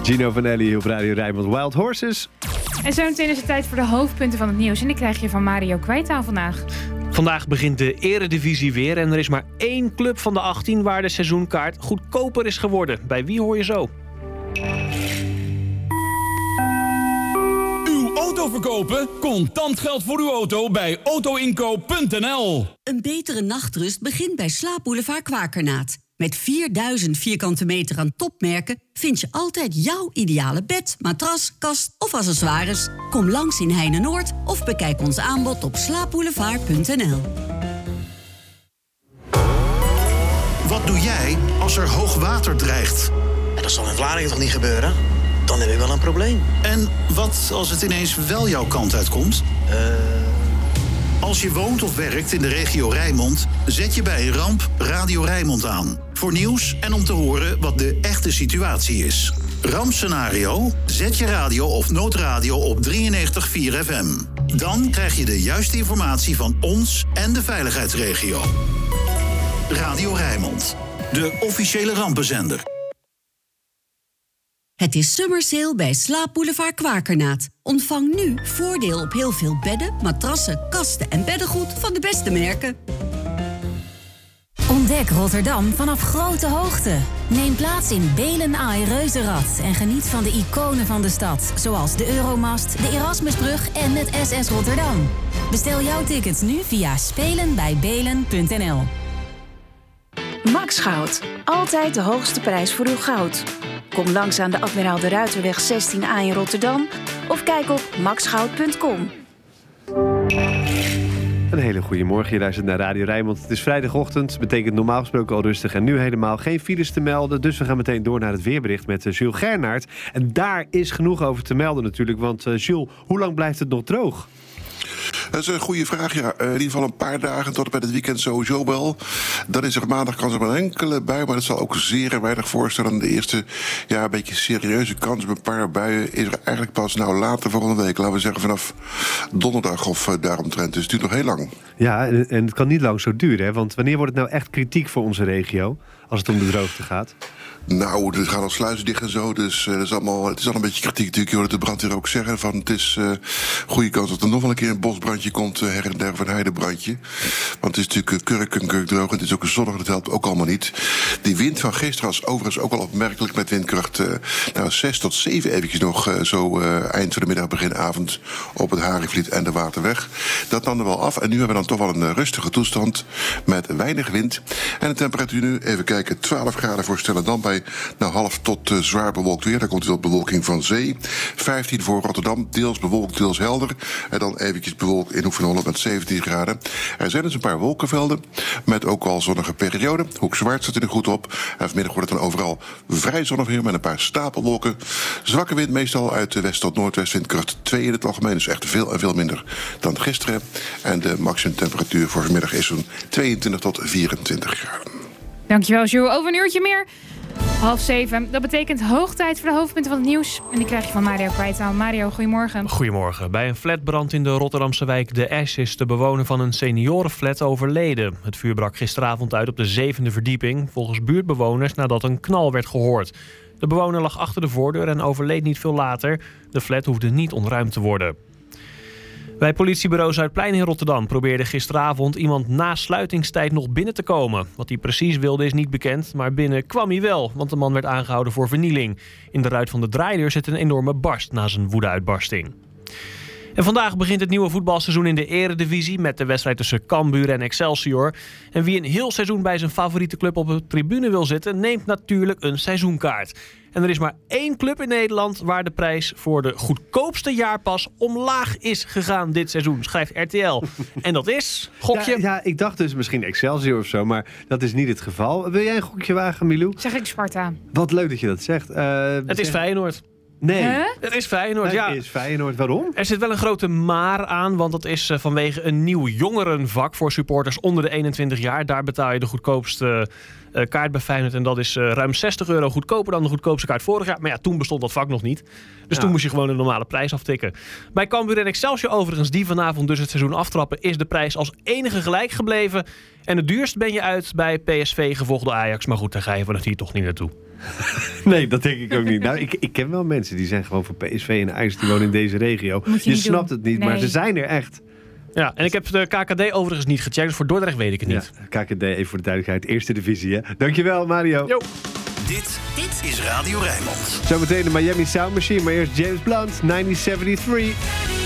Gino Vanelli op Radio Rijnmond, Wild Horses. En zo meteen is het tijd voor de hoofdpunten van het nieuws. En die krijg je van Mario Kwijtaal vandaag. Vandaag begint de Eredivisie weer en er is maar 1 club van de 18 waar de seizoenkaart goedkoper is geworden. Bij wie hoor je zo? Uw auto verkopen? Contant geld voor uw auto bij autoinkoop.nl. Een betere nachtrust begint bij Slaapboulevard Kwakernaat. Met 4000 vierkante meter aan topmerken vind je altijd jouw ideale bed, matras, kast of accessoires. Kom langs in Heine-Noord of bekijk ons aanbod op slaapboulevard.nl. Wat doe jij als er hoog water dreigt? Ja, dat zal in Vlaardingen toch niet gebeuren? Dan heb ik wel een probleem. En wat als het ineens wel jouw kant uitkomt? Als je woont of werkt in de regio Rijnmond, zet je bij een ramp Radio Rijnmond aan. Voor nieuws en om te horen wat de echte situatie is. Rampscenario? Zet je radio of noodradio op 93.4 FM. Dan krijg je de juiste informatie van ons en de veiligheidsregio. Radio Rijnmond, de officiële rampenzender. Het is Summer Sale bij Slaapboulevard Kwakernaat. Ontvang nu voordeel op heel veel bedden, matrassen, kasten en beddengoed van de beste merken. Ontdek Rotterdam vanaf grote hoogte. Neem plaats in Belen Ai Reuzenrad en geniet van de iconen van de stad, zoals de Euromast, de Erasmusbrug en het SS Rotterdam. Bestel jouw tickets nu via spelenbijbelen.nl. Max Goud. Altijd de hoogste prijs voor uw goud. Kom langs aan de Admiraal de Ruiterweg 16A in Rotterdam of kijk op maxgoud.com. Een hele goede morgen, je luistert naar Radio Rijnmond. Het is vrijdagochtend, betekent normaal gesproken al rustig en nu helemaal geen files te melden. Dus we gaan meteen door naar het weerbericht met Jules Gernaert. En daar is genoeg over te melden natuurlijk, want Jules, hoe lang blijft het nog droog? Dat is een goede vraag, ja. In ieder geval een paar dagen tot en met het weekend sowieso wel. Dan is er maandag kans op een enkele bui, maar dat zal ook zeer weinig voorstellen. De eerste, een beetje serieuze kans op een paar buien is er eigenlijk pas later volgende week. Laten we zeggen vanaf donderdag of daaromtrent. Dus het duurt nog heel lang. Ja, en het kan niet lang zo duren, hè? Want wanneer wordt het nou echt kritiek voor onze regio, als het om de droogte gaat? Nou, er gaan al sluizen dicht en zo, dus het is al een beetje kritiek natuurlijk. Je hoort de brandweer ook zeggen van het is goede kans dat er nog wel een keer een bosbrandje komt, her en der of een heidebrandje. Want het is natuurlijk kurk droog en het is ook zonnig, dat helpt ook allemaal niet. Die wind van gisteren was overigens ook al opmerkelijk met windkracht 6 tot 7 eventjes nog eind van de middag, begin avond op het Haringvliet en de Waterweg. Dat nam er wel af en nu hebben we dan toch wel een rustige toestand met weinig wind. En de temperatuur nu, even kijken, 12 graden voor Stellendam bij half tot zwaar bewolkt weer. Daar komt wel bewolking van zee. 15 voor Rotterdam, deels bewolkt, deels helder. En dan eventjes bewolkt in Hoek van Holland met 17 graden. Er zijn dus een paar wolkenvelden met ook al zonnige perioden. Hoek Zwaard staat er goed op. En vanmiddag wordt het dan overal vrij zonnig weer met een paar stapelwolken. Zwakke wind meestal uit de west tot noordwest, windkracht 2 in het algemeen. Dus echt veel en veel minder dan gisteren. En de maximumtemperatuur voor vanmiddag is zo'n 22 tot 24 graden. Dankjewel, Jules. Over een uurtje meer. 6:30. Dat betekent hoog tijd voor de hoofdpunten van het nieuws. En die krijg je van Mario Kwijtaal. Mario, goedemorgen. Goedemorgen. Bij een flatbrand in de Rotterdamse wijk De Esch is de bewoner van een seniorenflat overleden. Het vuur brak gisteravond uit op de 7e verdieping, volgens buurtbewoners nadat een knal werd gehoord. De bewoner lag achter de voordeur en overleed niet veel later. De flat hoefde niet ontruimd te worden. Bij politiebureau Zuidplein in Rotterdam probeerde gisteravond iemand na sluitingstijd nog binnen te komen. Wat hij precies wilde is niet bekend, maar binnen kwam hij wel, want de man werd aangehouden voor vernieling. In de ruit van de draaideur zit een enorme barst na zijn woedeuitbarsting. En vandaag begint het nieuwe voetbalseizoen in de Eredivisie met de wedstrijd tussen Cambuur en Excelsior. En wie een heel seizoen bij zijn favoriete club op de tribune wil zitten, neemt natuurlijk een seizoenkaart. En er is maar 1 club in Nederland waar de prijs voor de goedkoopste jaarpas omlaag is gegaan dit seizoen, schrijft RTL. En dat is, gokje... Ja, ik dacht dus misschien Excelsior of zo, maar dat is niet het geval. Wil jij een gokje wagen, Milou? Zeg ik Sparta. Wat leuk dat je dat zegt. Het is Feyenoord. Nee. Het is Feyenoord, Het is Feyenoord. Waarom? Er zit wel een grote maar aan, want dat is vanwege een nieuw jongerenvak voor supporters onder de 21 jaar. Daar betaal je de goedkoopste kaart bij Feyenoord. En dat is ruim €60 goedkoper dan de goedkoopste kaart vorig jaar. Maar ja, toen bestond dat vak nog niet. Dus toen moest je gewoon een normale prijs aftikken. Bij Cambuur en Excelsior overigens, die vanavond dus het seizoen aftrappen, is de prijs als enige gelijk gebleven. En het duurst ben je uit bij PSV, gevolgd door Ajax. Maar goed, daar ga je vanaf hier toch niet naartoe. Nee, dat denk ik ook niet. Nou, ik ken wel mensen die zijn gewoon voor PSV en Ajax. Die wonen in deze regio. Je snapt het niet, maar ze zijn er echt. Ja, en ik heb de KKD overigens niet gecheckt. Dus voor Dordrecht weet ik het niet. Ja, KKD, even voor de duidelijkheid. Eerste divisie, hè. Dankjewel, Mario. Jo. Dit is Radio Rijnmond. Zometeen de Miami Sound Machine, maar eerst James Blunt, 1973.